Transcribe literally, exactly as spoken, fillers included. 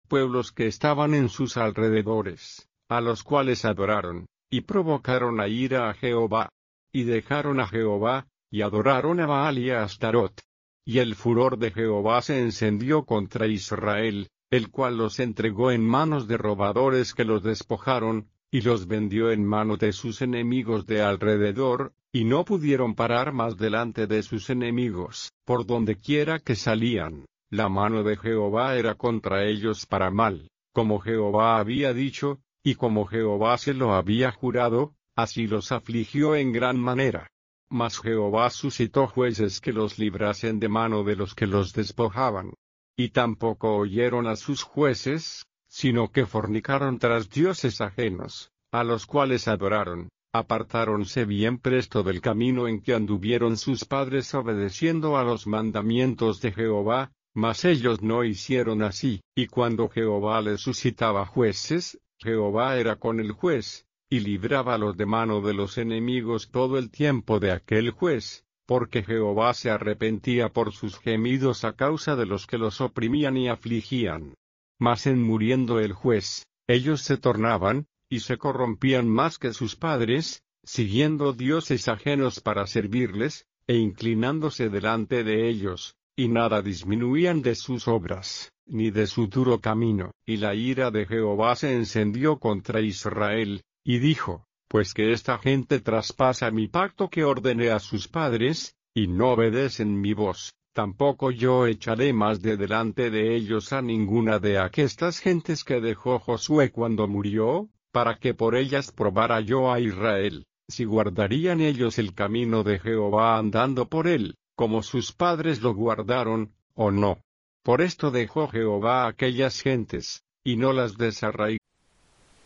pueblos que estaban en sus alrededores, a los cuales adoraron, y provocaron a ira a Jehová. Y dejaron a Jehová, y adoraron a Baal y a Astarot. Y el furor de Jehová se encendió contra Israel, el cual los entregó en manos de robadores que los despojaron, y los vendió en manos de sus enemigos de alrededor, y no pudieron parar más delante de sus enemigos. Por donde quiera que salían, la mano de Jehová era contra ellos para mal, como Jehová había dicho, y como Jehová se lo había jurado, así los afligió en gran manera. Mas Jehová suscitó jueces que los librasen de mano de los que los despojaban. Y tampoco oyeron a sus jueces, sino que fornicaron tras dioses ajenos, a los cuales adoraron, apartáronse bien presto del camino en que anduvieron sus padres obedeciendo a los mandamientos de Jehová, mas ellos no hicieron así. Y cuando Jehová les suscitaba jueces, Jehová era con el juez, y librábalos de mano de los enemigos todo el tiempo de aquel juez, porque Jehová se arrepentía por sus gemidos a causa de los que los oprimían y afligían. Mas en muriendo el juez, ellos se tornaban, y se corrompían más que sus padres, siguiendo dioses ajenos para servirles, e inclinándose delante de ellos, y nada disminuían de sus obras, ni de su duro camino. Y la ira de Jehová se encendió contra Israel, y dijo, pues que esta gente traspasa mi pacto que ordené a sus padres, y no obedecen mi voz, tampoco yo echaré más de delante de ellos a ninguna de aquestas gentes que dejó Josué cuando murió, para que por ellas probara yo a Israel, si guardarían ellos el camino de Jehová andando por él, como sus padres lo guardaron, o no. Por esto dejó Jehová a aquellas gentes, y no las desarraigó.